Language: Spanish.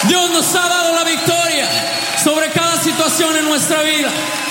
Dios nos ha dado la victoria sobre cada situación en nuestra vida.